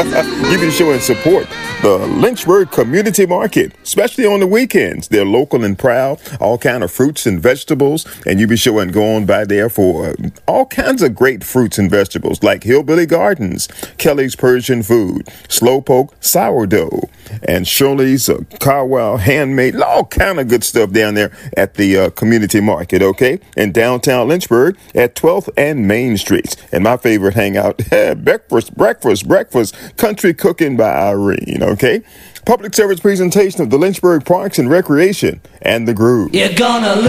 You be sure and support the Lynchburg Community Market, especially on the weekends. They're local and proud, all kind of fruits and vegetables, and you be sure and go on by there for all kinds of great fruits and vegetables like Hillbilly Gardens, Kelly's Persian Food, Slowpoke Sourdough, and Shirley's Carwell Handmade, all kind of good stuff down there at the Community Market, okay? In downtown Lynchburg at 12th and Main Streets. And my favorite hangout, breakfast, country cooking by Irene, okay? Public service presentation of the Lynchburg Parks and Recreation and the Groove. You're gonna